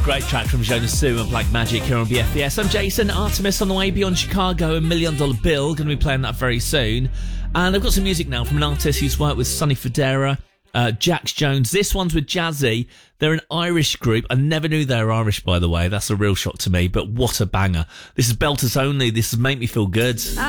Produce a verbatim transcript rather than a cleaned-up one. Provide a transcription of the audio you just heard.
great track from Jonas Sue and Black Magic here on B F B S. I'm Jason. Artemis on the way, Beyond Chicago and Million Dollar Bill. Going to be playing that very soon. And I've got some music now from an artist who's worked with Sonny Fodera, uh, Jax Jones. This one's with Jazzy. They're an Irish group. I never knew they were Irish, by the way. That's a real shock to me, but what a banger. This is Belters Only. This is Make Me Feel Good.